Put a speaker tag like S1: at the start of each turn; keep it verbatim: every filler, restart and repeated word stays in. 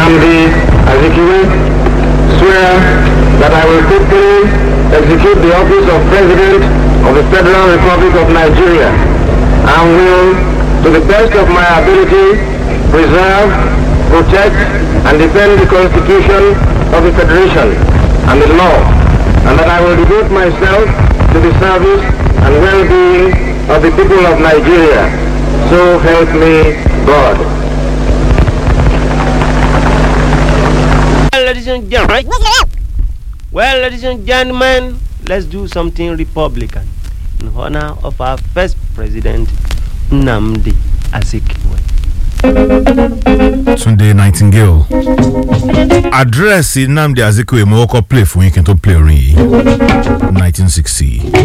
S1: Nnamdi Azikiwe, swear that I will faithfully execute the office of President of the Federal Republic of Nigeria and will, to the best of my ability, preserve, protect, and defend the Constitution of the Federation and the law, and that I will devote myself to the service and well-being of the people of Nigeria. So help me God.
S2: Well, ladies and gentlemen, well, ladies and gentlemen, let's do something Republican in honor of our first president, Nnamdi Azikiwe.
S3: Sunday Nightingale. Address Nnamdi Azikiwe mo ko play fún yín kí n tó play orin yìí. nineteen sixty.